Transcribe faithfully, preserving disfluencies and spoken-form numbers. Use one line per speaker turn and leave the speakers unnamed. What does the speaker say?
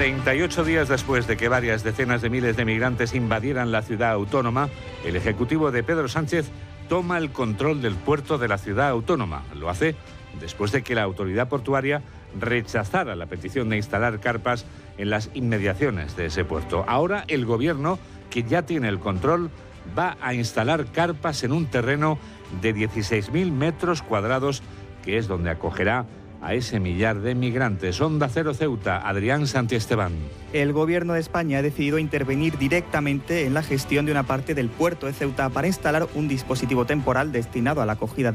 treinta y ocho días después de que varias decenas de miles de migrantes invadieran la ciudad autónoma, el Ejecutivo de Pedro Sánchez toma el control del puerto de la ciudad autónoma. Lo hace después de que la autoridad portuaria rechazara la petición de instalar carpas en las inmediaciones de ese puerto. Ahora el Gobierno, que ya tiene el control, va a instalar carpas en un terreno de dieciséis mil metros cuadrados, que es donde acogerá a ese millar de migrantes. Onda Cero Ceuta, Adrián Santiesteban.
El Gobierno de España ha decidido intervenir directamente en la gestión de una parte del puerto de Ceuta para instalar un dispositivo temporal destinado a la acogida